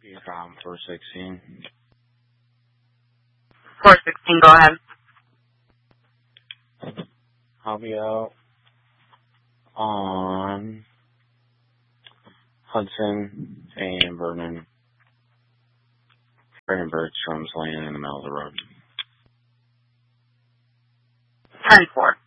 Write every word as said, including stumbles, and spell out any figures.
You're from four sixteen. four sixteen, go ahead. I'll be out on Hudson and Vernon. Vernon Bergstrom's laying in the middle of the road. ten four.